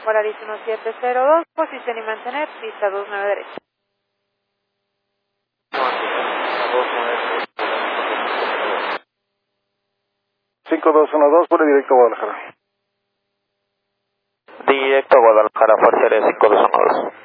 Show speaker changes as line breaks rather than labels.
Volaris 1702, posición y mantener, pista 29 derecha.
5212, vuelo directo a Guadalajara.
Directo a Guadalajara, Fuerza Aérea 5212.